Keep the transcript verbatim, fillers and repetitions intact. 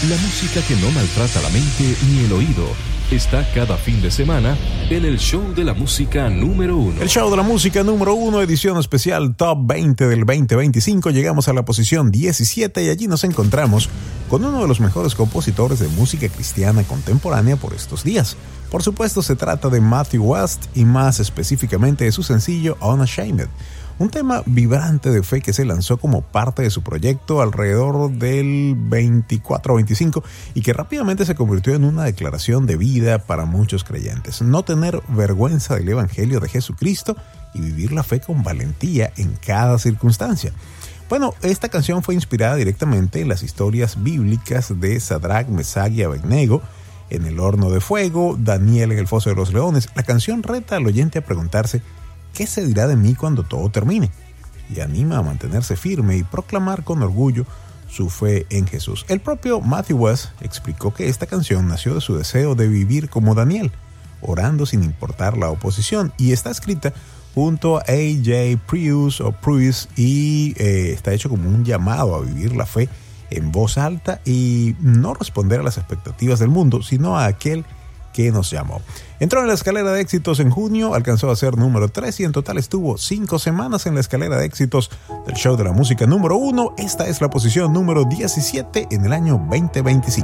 La música que no maltrata la mente ni el oído está cada fin de semana en el show de la música número uno. El show de la música número uno, edición especial Top veinte del veinte veinticinco. Llegamos a la posición diecisiete y allí nos encontramos con uno de los mejores compositores de música cristiana contemporánea por estos días. Por supuesto, se trata de Matthew West y más específicamente de su sencillo Unashamed. Un tema vibrante de fe que se lanzó como parte de su proyecto alrededor del veinticuatro o veinticinco y que rápidamente se convirtió en una declaración de vida para muchos creyentes. No tener vergüenza del Evangelio de Jesucristo y vivir la fe con valentía en cada circunstancia. Bueno, esta canción fue inspirada directamente en las historias bíblicas de Sadrach, Mesach y Abednego en el horno de fuego, Daniel en el foso de los leones. La canción reta al oyente a preguntarse ¿qué se dirá de mí cuando todo termine? Y anima a mantenerse firme y proclamar con orgullo su fe en Jesús. El propio Matthew West explicó que esta canción nació de su deseo de vivir como Daniel, orando sin importar la oposición, y está escrita junto a A J Pruitt o Pruitt y eh, está hecho como un llamado a vivir la fe en voz alta y no responder a las expectativas del mundo, sino a aquel que nos llamó. Entró en la escalera de éxitos en junio, alcanzó a ser número tres y en total estuvo cinco semanas en la escalera de éxitos del show de la música número uno. Esta es la posición número diecisiete en el año veinte veinticinco.